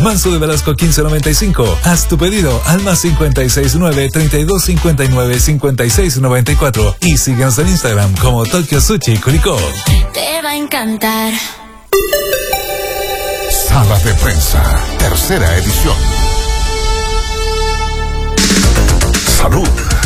Manso de Velasco 1595. Haz tu pedido al más 569-3259-5694 y síguenos en Instagram como Tokyo Sushi Curicó. Te va a encantar. Sala de Prensa, tercera edición. Salud.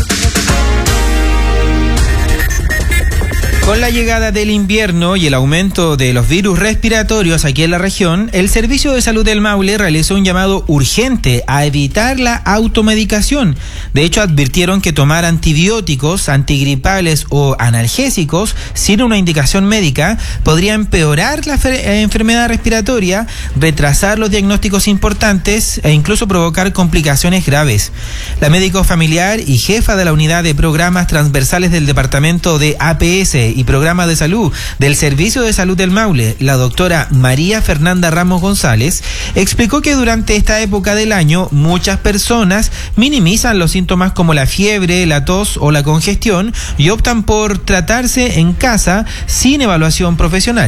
Con la llegada del invierno y el aumento de los virus respiratorios aquí en la región, el Servicio de Salud del Maule realizó un llamado urgente a evitar la automedicación. De hecho, advirtieron que tomar antibióticos, antigripales o analgésicos sin una indicación médica podría empeorar la enfermedad respiratoria, retrasar los diagnósticos importantes e incluso provocar complicaciones graves. La médico familiar y jefa de la unidad de programas transversales del Departamento de APS y Programa de Salud del Servicio de Salud del Maule, la doctora María Fernanda Ramos González, explicó que durante esta época del año muchas personas minimizan los síntomas como la fiebre, la tos o la congestión y optan por tratarse en casa sin evaluación profesional.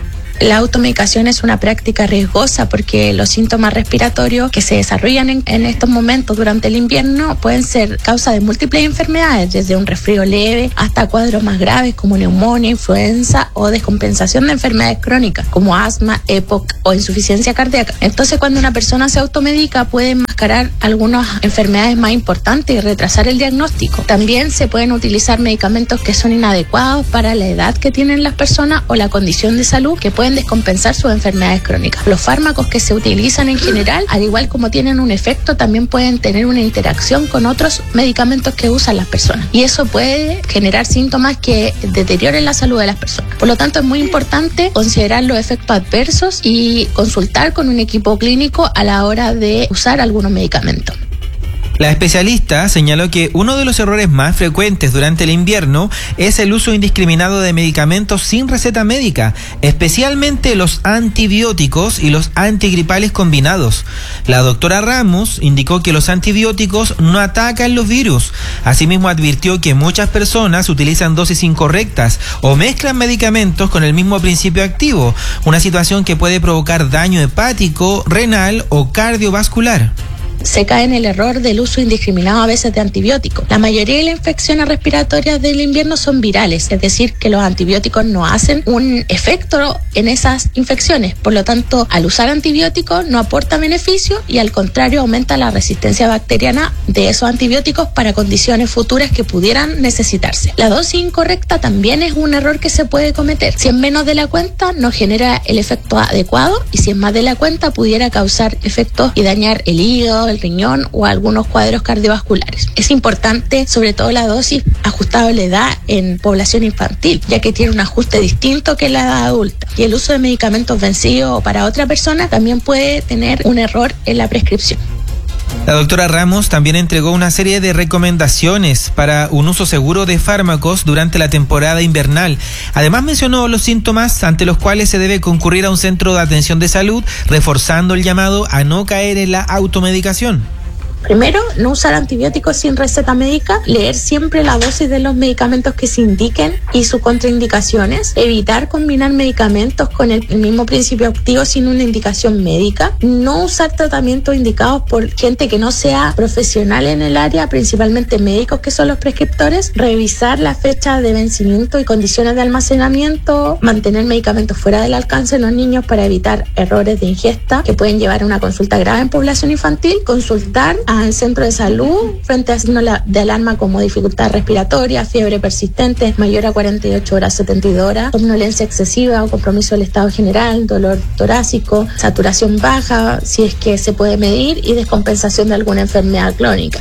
La automedicación es una práctica riesgosa porque los síntomas respiratorios que se desarrollan en estos momentos durante el invierno pueden ser causa de múltiples enfermedades, desde un resfrío leve hasta cuadros más graves como neumonía, influenza o descompensación de enfermedades crónicas como asma, EPOC o insuficiencia cardíaca. Entonces, cuando una persona se automedica puede enmascarar algunas enfermedades más importantes y retrasar el diagnóstico. También se pueden utilizar medicamentos que son inadecuados para la edad que tienen las personas o la condición de salud que pueden descompensar sus enfermedades crónicas. Los fármacos que se utilizan en general, al igual como tienen un efecto, también pueden tener una interacción con otros medicamentos que usan las personas. Y eso puede generar síntomas que deterioren la salud de las personas. Por lo tanto, es muy importante considerar los efectos adversos y consultar con un equipo clínico a la hora de usar algunos medicamentos. La especialista señaló que uno de los errores más frecuentes durante el invierno es el uso indiscriminado de medicamentos sin receta médica, especialmente los antibióticos y los antigripales combinados. La doctora Ramos indicó que los antibióticos no atacan los virus. Asimismo, advirtió que muchas personas utilizan dosis incorrectas o mezclan medicamentos con el mismo principio activo, una situación que puede provocar daño hepático, renal o cardiovascular. Se cae en el error del uso indiscriminado a veces de antibióticos. La mayoría de las infecciones respiratorias del invierno son virales, es decir, que los antibióticos no hacen un efecto en esas infecciones. Por lo tanto, al usar antibióticos no aporta beneficio y al contrario aumenta la resistencia bacteriana de esos antibióticos para condiciones futuras que pudieran necesitarse. La dosis incorrecta también es un error que se puede cometer. Si es menos de la cuenta, no genera el efecto adecuado y si es más de la cuenta, pudiera causar efectos y dañar el hígado, el riñón o algunos cuadros cardiovasculares. Es importante, sobre todo, la dosis ajustada a la edad en población infantil, ya que tiene un ajuste distinto que la edad adulta. Y el uso de medicamentos vencidos o para otra persona también puede tener un error en la prescripción. La doctora Ramos también entregó una serie de recomendaciones para un uso seguro de fármacos durante la temporada invernal. Además mencionó los síntomas ante los cuales se debe concurrir a un centro de atención de salud, reforzando el llamado a no caer en la automedicación. Primero, no usar antibióticos sin receta médica, leer siempre la dosis de los medicamentos que se indiquen y sus contraindicaciones, evitar combinar medicamentos con el mismo principio activo sin una indicación médica, no usar tratamientos indicados por gente que no sea profesional en el área, principalmente médicos que son los prescriptores, revisar la fecha de vencimiento y condiciones de almacenamiento, mantener medicamentos fuera del alcance de los niños para evitar errores de ingesta que pueden llevar a una consulta grave en población infantil, consultar al centro de salud frente a signos de alarma como dificultad respiratoria, fiebre persistente mayor a 48 horas, 72 horas, somnolencia excesiva o compromiso del estado general, dolor torácico, saturación baja, si es que se puede medir, y descompensación de alguna enfermedad crónica.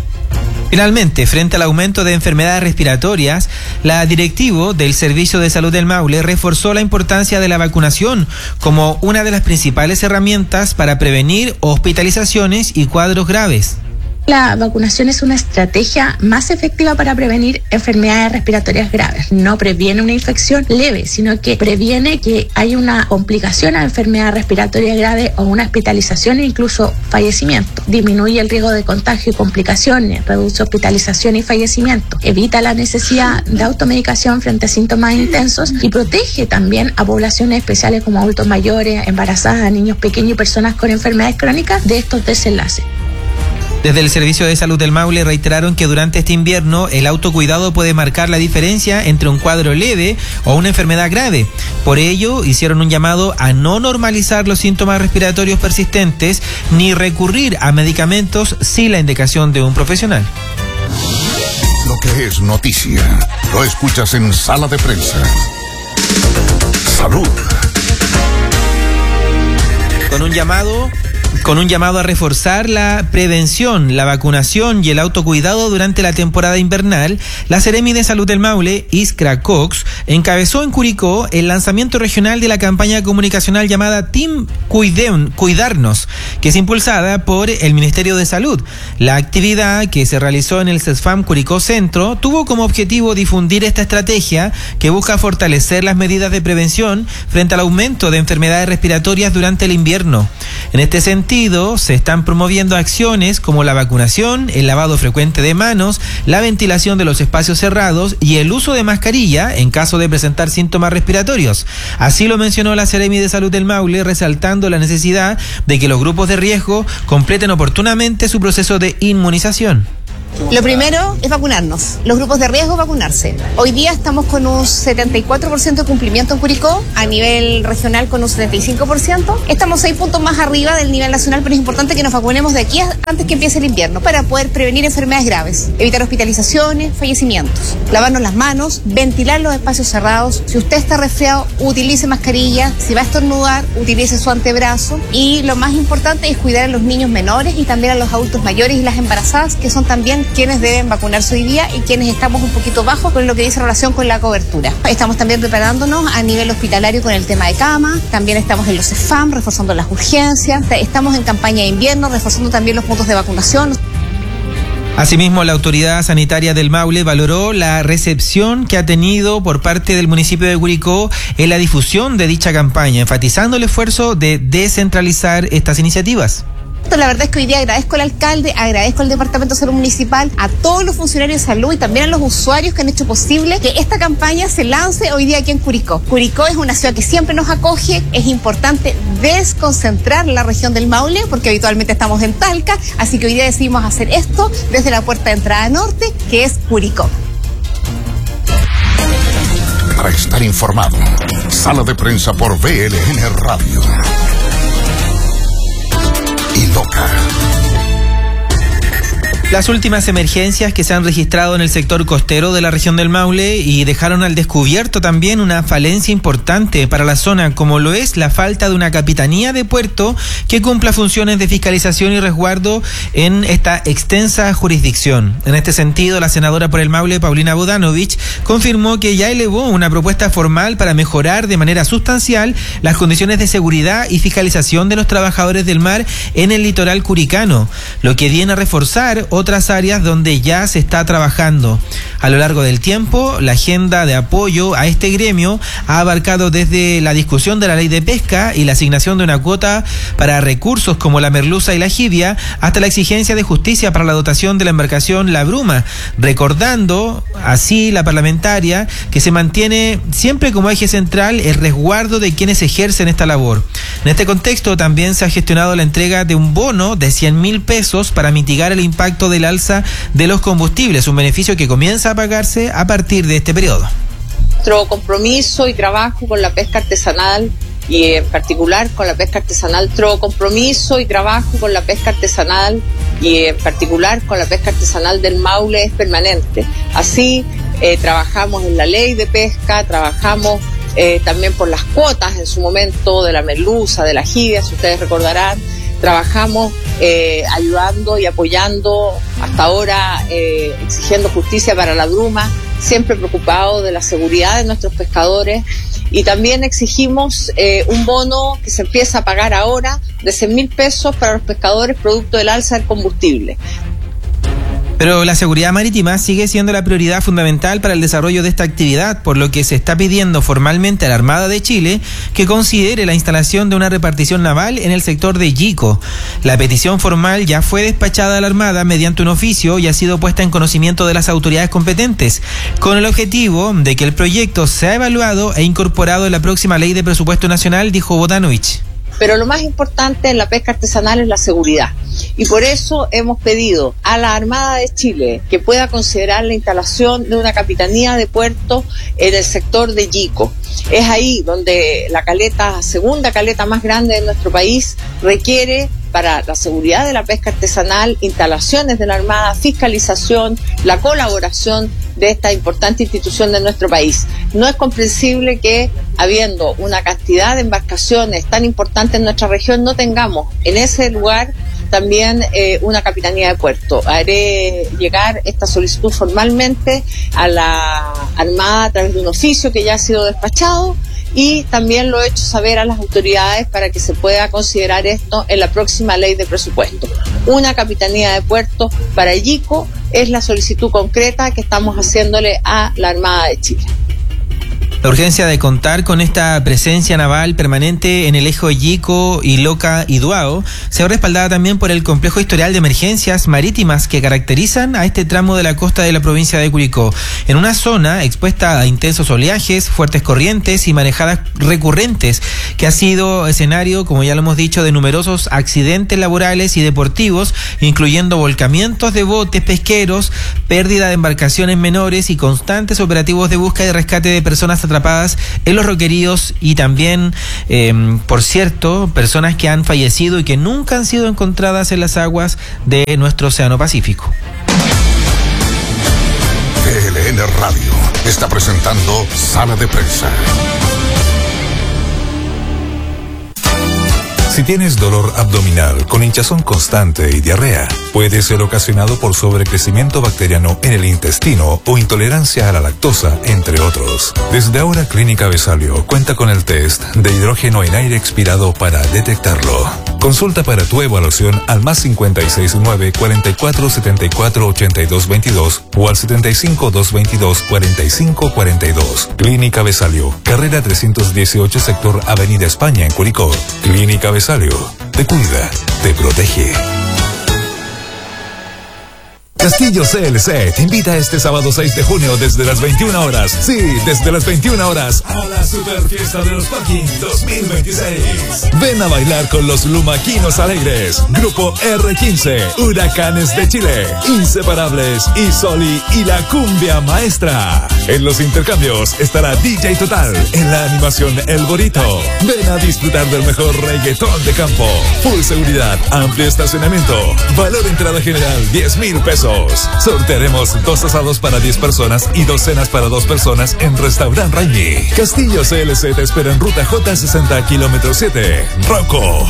Finalmente, frente al aumento de enfermedades respiratorias, la directivo del Servicio de Salud del Maule reforzó la importancia de la vacunación como una de las principales herramientas para prevenir hospitalizaciones y cuadros graves. La vacunación es una estrategia más efectiva para prevenir enfermedades respiratorias graves. No previene una infección leve, sino que previene que haya una complicación a enfermedad respiratoria grave o una hospitalización e incluso fallecimiento. Disminuye el riesgo de contagio y complicaciones, reduce hospitalización y fallecimiento, evita la necesidad de automedicación frente a síntomas intensos y protege también a poblaciones especiales como adultos mayores, embarazadas, niños pequeños y personas con enfermedades crónicas de estos desenlaces. Desde el Servicio de Salud del Maule reiteraron que durante este invierno el autocuidado puede marcar la diferencia entre un cuadro leve o una enfermedad grave. Por ello, hicieron un llamado a no normalizar los síntomas respiratorios persistentes ni recurrir a medicamentos sin la indicación de un profesional. Lo que es noticia, lo escuchas en Sala de Prensa. Salud. Con un llamado a reforzar la prevención, la vacunación y el autocuidado durante la temporada invernal, la Seremi de Salud del Maule, Iskra Cox, encabezó en Curicó el lanzamiento regional de la campaña comunicacional llamada Team Cuidarnos, que es impulsada por el Ministerio de Salud. La actividad, que se realizó en el CESFAM Curicó Centro, tuvo como objetivo difundir esta estrategia que busca fortalecer las medidas de prevención frente al aumento de enfermedades respiratorias durante el invierno. En este sentido, se están promoviendo acciones como la vacunación, el lavado frecuente de manos, la ventilación de los espacios cerrados y el uso de mascarilla en caso de presentar síntomas respiratorios. Así lo mencionó la Seremi de Salud del Maule, resaltando la necesidad de que los grupos de riesgo completen oportunamente su proceso de inmunización. Lo primero es vacunarnos. Los grupos de riesgo, vacunarse. Hoy día estamos con un 74% de cumplimiento en Curicó, a nivel regional con un 75%. Estamos 6 puntos más arriba del nivel nacional, pero es importante que nos vacunemos de aquí antes que empiece el invierno para poder prevenir enfermedades graves, evitar hospitalizaciones, fallecimientos, lavarnos las manos, ventilar los espacios cerrados. Si usted está resfriado, utilice mascarilla. Si va a estornudar, utilice su antebrazo. Y lo más importante es cuidar a los niños menores y también a los adultos mayores y las embarazadas, que son también quienes deben vacunarse hoy día y quienes estamos un poquito bajos con lo que dice relación con la cobertura. Estamos también preparándonos a nivel hospitalario con el tema de cama, también estamos en los CEFAM reforzando las urgencias, estamos en campaña de invierno reforzando también los puntos de vacunación. Asimismo, la autoridad sanitaria del Maule valoró la recepción que ha tenido por parte del municipio de Curicó en la difusión de dicha campaña, enfatizando el esfuerzo de descentralizar estas iniciativas. La verdad es que hoy día agradezco al alcalde, agradezco al Departamento de Salud Municipal, a todos los funcionarios de salud y también a los usuarios que han hecho posible que esta campaña se lance hoy día aquí en Curicó. Curicó es una ciudad que siempre nos acoge, es importante desconcentrar la región del Maule porque habitualmente estamos en Talca, así que hoy día decidimos hacer esto desde la puerta de entrada norte, que es Curicó. Para estar informado, Sala de Prensa por VLN Radio. Y loca. Las últimas emergencias que se han registrado en el sector costero de la región del Maule y dejaron al descubierto también una falencia importante para la zona, como lo es la falta de una capitanía de puerto que cumpla funciones de fiscalización y resguardo en esta extensa jurisdicción. En este sentido, la senadora por el Maule, Paulina Bodanovich, confirmó que ya elevó una propuesta formal para mejorar de manera sustancial las condiciones de seguridad y fiscalización de los trabajadores del mar en el litoral curicano, lo que viene a reforzar otras áreas donde ya se está trabajando. A lo largo del tiempo, la agenda de apoyo a este gremio ha abarcado desde la discusión de la ley de pesca y la asignación de una cuota para recursos como la merluza y la jibia, hasta la exigencia de justicia para la dotación de la embarcación La Bruma, recordando así la parlamentaria que se mantiene siempre como eje central el resguardo de quienes ejercen esta labor. En este contexto también se ha gestionado la entrega de un bono de 100.000 pesos para mitigar el impacto del alza de los combustibles, un beneficio que comienza a pagarse a partir de este periodo. Nuestro compromiso y trabajo con la pesca artesanal y en particular con la pesca artesanal, nuestro compromiso y trabajo con la pesca artesanal y en particular con la pesca artesanal del Maule es permanente. Así trabajamos en la ley de pesca, trabajamos también por las cuotas en su momento de la merluza, de la jibia, si ustedes recordarán. Trabajamos ayudando y apoyando hasta ahora, exigiendo justicia para la bruma, siempre preocupados de la seguridad de nuestros pescadores, y también exigimos un bono que se empieza a pagar ahora de 100.000 pesos para los pescadores producto del alza del combustible. Pero la seguridad marítima sigue siendo la prioridad fundamental para el desarrollo de esta actividad, por lo que se está pidiendo formalmente a la Armada de Chile que considere la instalación de una repartición naval en el sector de Yico. La petición formal ya fue despachada a la Armada mediante un oficio y ha sido puesta en conocimiento de las autoridades competentes, con el objetivo de que el proyecto sea evaluado e incorporado en la próxima Ley de Presupuesto Nacional, dijo Botanovich. Pero lo más importante en la pesca artesanal es la seguridad. Y por eso hemos pedido a la Armada de Chile que pueda considerar la instalación de una capitanía de puerto en el sector de Yico. Es ahí donde la caleta, segunda caleta más grande de nuestro país, requiere para la seguridad de la pesca artesanal, instalaciones de la Armada, fiscalización, la colaboración de esta importante institución de nuestro país. No es comprensible que, habiendo una cantidad de embarcaciones tan importantes en nuestra región, no tengamos en ese lugar también una capitanía de puerto. Haré llegar esta solicitud formalmente a la Armada a través de un oficio que ya ha sido despachado, y también lo he hecho saber a las autoridades para que se pueda considerar esto en la próxima Ley de Presupuesto. Una capitanía de puerto para Yico es la solicitud concreta que estamos haciéndole a la Armada de Chile. La urgencia de contar con esta presencia naval permanente en el eje Yico, Iloca y Duao se ve respaldada también por el complejo historial de emergencias marítimas que caracterizan a este tramo de la costa de la provincia de Curicó, en una zona expuesta a intensos oleajes, fuertes corrientes y marejadas recurrentes, que ha sido escenario, como ya lo hemos dicho, de numerosos accidentes laborales y deportivos, incluyendo volcamientos de botes pesqueros, pérdida de embarcaciones menores y constantes operativos de búsqueda y rescate de personas atrapadas en los roqueríos, y también, por cierto, personas que han fallecido y que nunca han sido encontradas en las aguas de nuestro Océano Pacífico. TLN Radio está presentando Sala de Prensa. Si tienes dolor abdominal con hinchazón constante y diarrea, puede ser ocasionado por sobrecrecimiento bacteriano en el intestino o intolerancia a la lactosa, entre otros. Desde ahora, Clínica Vesalio cuenta con el test de hidrógeno en aire expirado para detectarlo. Consulta para tu evaluación al +56 9 44 74 82 22 o al 75 222 45 42. Clínica Vesalio, carrera 318, sector Avenida España, en Curicó. Clínica Vesalio, te cuida, te protege. Castillo CLC te invita este sábado 6 de junio desde las 21 horas. Sí, desde las 21 horas a la Super Fiesta de los Parking 2026. Ven a bailar con los Lumaquinos Alegres, Grupo R15, Huracanes de Chile, Inseparables, Isoli y la Cumbia Maestra. En los intercambios estará DJ Total, en la animación El Borito. Ven a disfrutar del mejor reggaetón de campo. Full seguridad, amplio estacionamiento. Valor entrada general 10,000 pesos. Sortearemos 2 asados para 10 personas y 2 cenas para 2 personas en Restaurant Raimi. Castillo CLC te espera en ruta J60, kilómetro 7. Rocco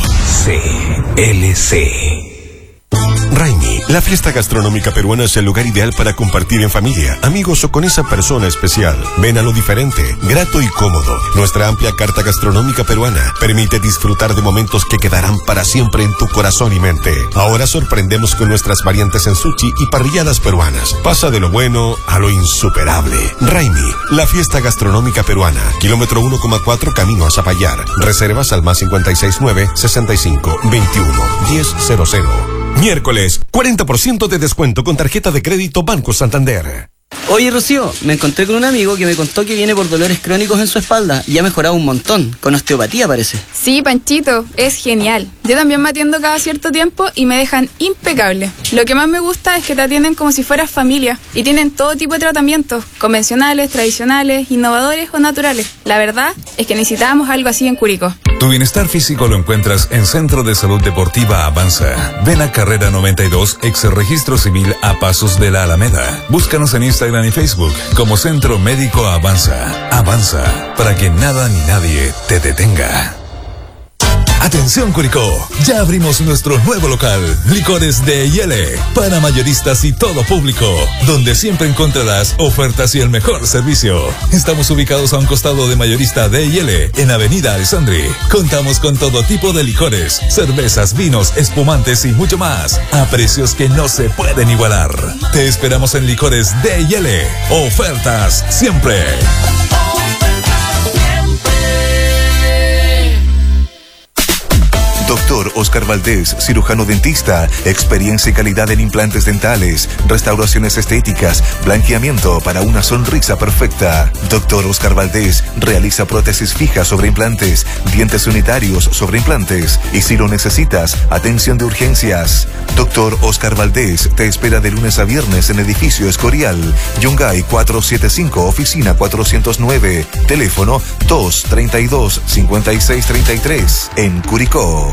CLC. Raimi, la fiesta gastronómica peruana es el lugar ideal para compartir en familia, amigos o con esa persona especial. Ven a lo diferente, grato y cómodo. Nuestra amplia carta gastronómica peruana permite disfrutar de momentos que quedarán para siempre en tu corazón y mente. Ahora sorprendemos con nuestras variantes en sushi y parrilladas peruanas. Pasa de lo bueno a lo insuperable. Raimi, la fiesta gastronómica peruana, kilómetro 1,4 camino a Zapallar. Reservas al +56 9 65 21 1000. Miércoles, 40% de descuento con tarjeta de crédito Banco Santander. Oye, Rocío, me encontré con un amigo que me contó que viene por dolores crónicos en su espalda y ha mejorado un montón, con osteopatía parece. Sí, Panchito, es genial. Yo también me atiendo cada cierto tiempo y me dejan impecable. Lo que más me gusta es que te atienden como si fueras familia y tienen todo tipo de tratamientos, convencionales, tradicionales, innovadores o naturales. La verdad es que necesitábamos algo así en Curicó. Tu bienestar físico lo encuentras en Centro de Salud Deportiva Avanza. Ven a Carrera 92, ex Registro Civil, a pasos de la Alameda. Búscanos en Instagram y Facebook como Centro Médico Avanza. Avanza, para que nada ni nadie te detenga. Atención Curicó, ya abrimos nuestro nuevo local, Licores D&L, para mayoristas y todo público, donde siempre encontrarás ofertas y el mejor servicio. Estamos ubicados a un costado de mayorista D&L, en Avenida Alessandri. Contamos con todo tipo de licores, cervezas, vinos, espumantes y mucho más, a precios que no se pueden igualar. Te esperamos en Licores D&L. Ofertas siempre. Doctor Oscar Valdés, cirujano dentista, experiencia y calidad en implantes dentales, restauraciones estéticas, blanqueamiento para una sonrisa perfecta. Doctor Oscar Valdés realiza prótesis fijas sobre implantes, dientes unitarios sobre implantes y si lo necesitas, atención de urgencias. Doctor Oscar Valdés te espera de lunes a viernes en edificio Escorial, Yungay 475, oficina 409, teléfono 232-5633, en Curicó.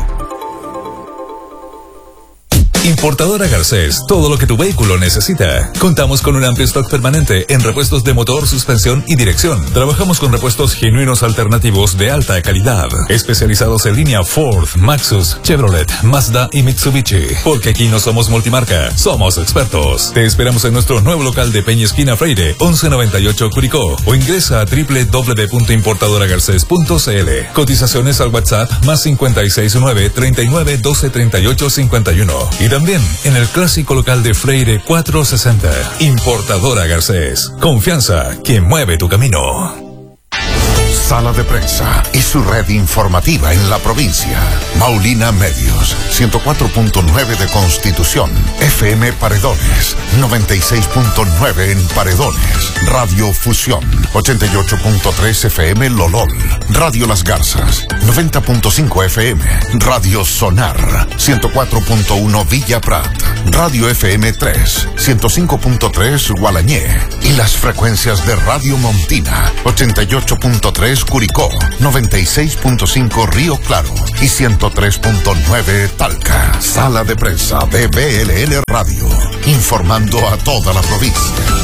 Importadora Garcés, todo lo que tu vehículo necesita. Contamos con un amplio stock permanente en repuestos de motor, suspensión y dirección. Trabajamos con repuestos genuinos alternativos de alta calidad, especializados en línea Ford, Maxus, Chevrolet, Mazda y Mitsubishi. Porque aquí no somos multimarca, somos expertos. Te esperamos en nuestro nuevo local de Peña Esquina Freire, 1198 Curicó, o ingresa a www.importadoragarces.cl. Cotizaciones al WhatsApp +569 39 12 38 51. Y también en el clásico local de Freire 460. Importadora Garcés. Confianza que mueve tu camino. Sala de Prensa y su red informativa en la provincia. Maulina Medios, 104.9 de Constitución, FM Paredones, 96.9 en Paredones, Radio Fusión, 88.3 FM Lolol, Radio Las Garzas, 90.5 FM, Radio Sonar, 104.1 Villa Prat, Radio FM 3, 105.3 Gualañé y las frecuencias de Radio Montina, 88.3 Curicó, 96.5 Río Claro y 103.9 Talca. Sala de Prensa de BLN Radio, informando a toda la provincia.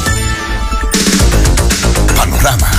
Panoramas.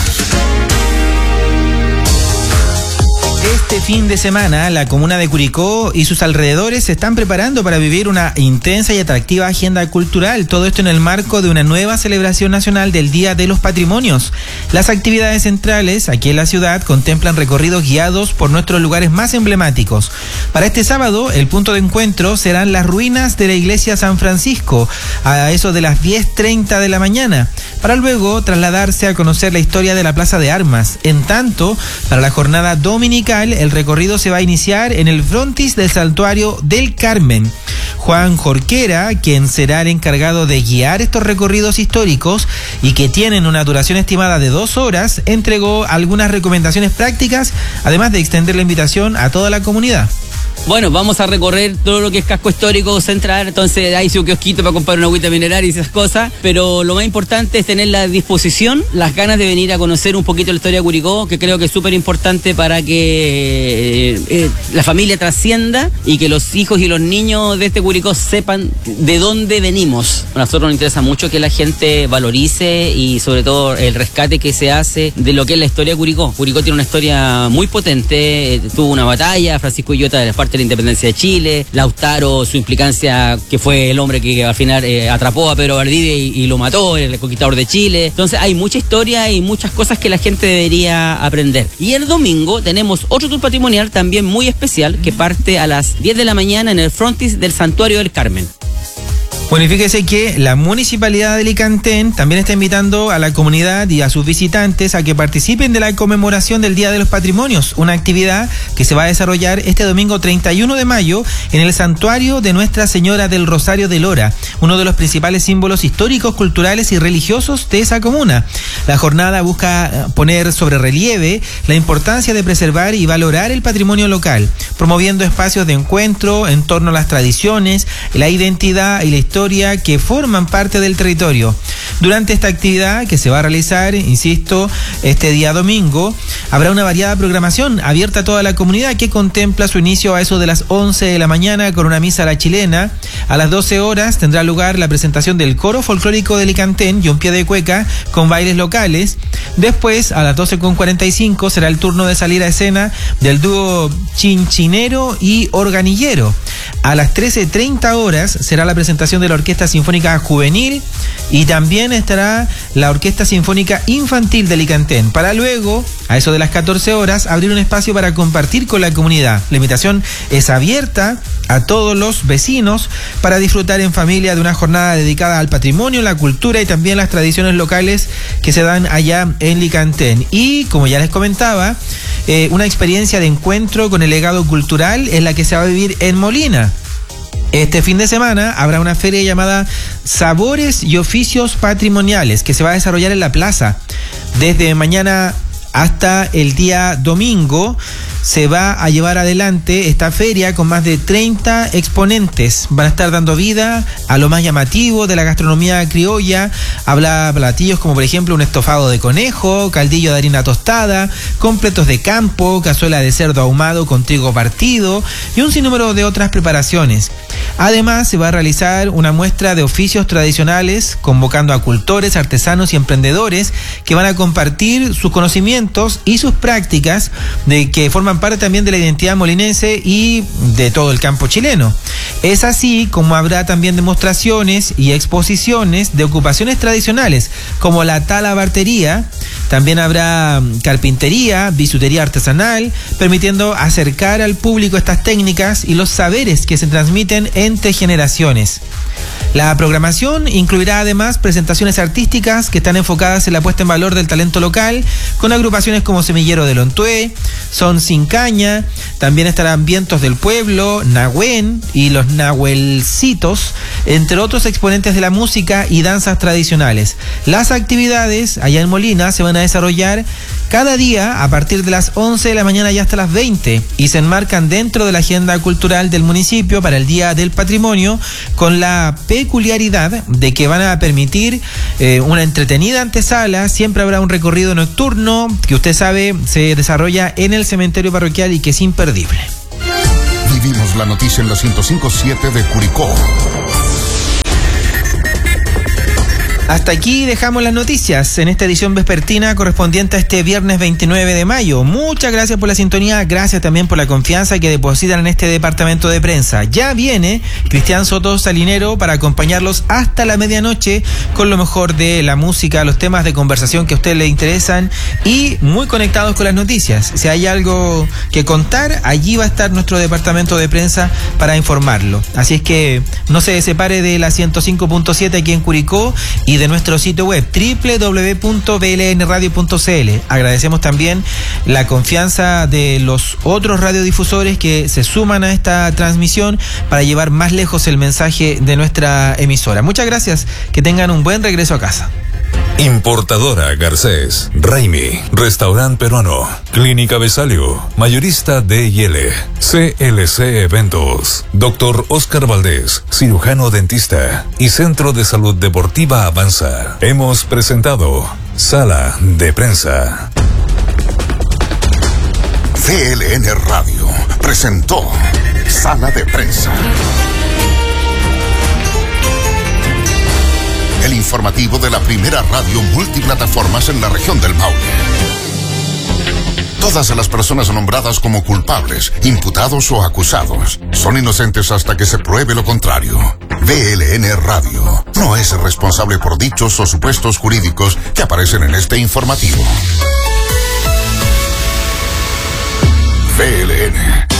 Este fin de semana, la comuna de Curicó y sus alrededores se están preparando para vivir una intensa y atractiva agenda cultural. Todo esto en el marco de una nueva celebración nacional del Día de los Patrimonios. Las actividades centrales aquí en la ciudad contemplan recorridos guiados por nuestros lugares más emblemáticos. Para este sábado, el punto de encuentro serán las ruinas de la iglesia San Francisco, a eso de las 10:30 de la mañana, para luego trasladarse a conocer la historia de la Plaza de Armas. En tanto, para la jornada dominical, el recorrido se va a iniciar en el frontis del Santuario del Carmen. Juan Jorquera, quien será el encargado de guiar estos recorridos históricos y que tienen una duración estimada de 2 horas, entregó algunas recomendaciones prácticas, además de extender la invitación a toda la comunidad. Bueno, vamos a recorrer todo lo que es casco histórico central, entonces hay su kiosquito para comprar una agüita mineral y esas cosas, pero lo más importante es tener la disposición, las ganas de venir a conocer un poquito la historia de Curicó, que creo que es súper importante para que la familia trascienda y que los hijos y los niños de este Curicó sepan de dónde venimos. A nosotros nos interesa mucho que la gente valorice y sobre todo el rescate que se hace de lo que es la historia de Curicó. Curicó tiene una historia muy potente, tuvo una batalla, Francisco Illota de la parte de la independencia de Chile, Lautaro, su implicancia, que fue el hombre que al final atrapó a Pedro Valdivia y lo mató, el conquistador de Chile. Entonces hay mucha historia y muchas cosas que la gente debería aprender. Y el domingo tenemos otro tour patrimonial también muy especial que parte a las 10 de la mañana en el frontis del Santuario del Carmen. Bueno, y fíjese que la Municipalidad de Licantén también está invitando a la comunidad y a sus visitantes a que participen de la conmemoración del Día de los Patrimonios, una actividad que se va a desarrollar este domingo 31 de mayo en el Santuario de Nuestra Señora del Rosario de Lora, uno de los principales símbolos históricos, culturales y religiosos de esa comuna. La jornada busca poner sobre relieve la importancia de preservar y valorar el patrimonio local, promoviendo espacios de encuentro en torno a las tradiciones, la identidad y la historia que forman parte del territorio. Durante esta actividad que se va a realizar, insisto, este día domingo, habrá una variada programación abierta a toda la comunidad que contempla su inicio a eso de las 11 de la mañana con una misa a la chilena, A las 12 horas tendrá lugar la presentación del coro folclórico de Licantén y un pie de cueca con bailes locales. Después, a las 12:45, será el turno de salir a escena del dúo Chinchinero y Organillero. A las 13:30 horas será la presentación de la Orquesta Sinfónica Juvenil y también estará la Orquesta Sinfónica Infantil de Licantén, para luego, a eso de las 14 horas, abrir un espacio para compartir con la comunidad. La invitación es abierta a todos los vecinos para disfrutar en familia de una jornada dedicada al patrimonio, la cultura y también las tradiciones locales que se dan allá en Licantén. Y, como ya les comentaba, una experiencia de encuentro con el legado cultural es la que se va a vivir en Molina. Este fin de semana habrá una feria llamada Sabores y Oficios Patrimoniales que se va a desarrollar en la plaza. Desde mañana hasta el día domingo se va a llevar adelante esta feria con más de 30 exponentes. Van a estar dando vida a lo más llamativo de la gastronomía criolla. Habla platillos como por ejemplo un estofado de conejo, caldillo de harina tostada, completos de campo, cazuela de cerdo ahumado con trigo partido y un sinnúmero de otras preparaciones. Además, se va a realizar una muestra de oficios tradicionales convocando a cultores, artesanos y emprendedores que van a compartir sus conocimientos y sus prácticas de que forman parte también de la identidad molinense y de todo el campo chileno. Es así como habrá también demostraciones y exposiciones de ocupaciones tradicionales como la talabartería. También habrá carpintería, bisutería artesanal, permitiendo acercar al público estas técnicas y los saberes que se transmiten entre generaciones. La programación incluirá además presentaciones artísticas que están enfocadas en la puesta en valor del talento local, con agrupaciones como Semillero de Lontué, Son Sin Caña, también estarán Vientos del Pueblo, Nahuen y los Nahuelcitos, entre otros exponentes de la música y danzas tradicionales. Las actividades allá en Molina se van a desarrollar cada día a partir de las 11 de la mañana y hasta las 20 y se enmarcan dentro de la agenda cultural del municipio para el Día del Patrimonio, con la peculiaridad de que van a permitir una entretenida antesala. Siempre habrá un recorrido nocturno que usted sabe se desarrolla en el cementerio parroquial y que es imperdible. Vivimos la noticia en la 105.7 de Curicó. Hasta aquí dejamos las noticias en esta edición vespertina correspondiente a este viernes 29 de mayo. Muchas gracias por la sintonía, gracias también por la confianza que depositan en este departamento de prensa. Ya viene Cristian Soto Salinero para acompañarlos hasta la medianoche con lo mejor de la música, los temas de conversación que a usted le interesan y muy conectados con las noticias. Si hay algo que contar, allí va a estar nuestro departamento de prensa para informarlo. Así es que no se separe de la 105.7 aquí en Curicó y de nuestro sitio web www.blnradio.cl. Agradecemos también la confianza de los otros radiodifusores que se suman a esta transmisión para llevar más lejos el mensaje de nuestra emisora. Muchas gracias, que tengan un buen regreso a casa. Importadora Garcés, Raimi, Restaurante Peruano, Clínica Besalio, Mayorista D&L, CLC Eventos, Dr. Oscar Valdés, cirujano dentista y Centro de Salud Deportiva Avanza. Hemos presentado Sala de Prensa. CLN Radio presentó Sala de Prensa. El informativo de la primera radio multiplataformas en la región del Maule. Todas las personas nombradas como culpables, imputados o acusados son inocentes hasta que se pruebe lo contrario. BLN Radio no es responsable por dichos o supuestos jurídicos que aparecen en este informativo. BLN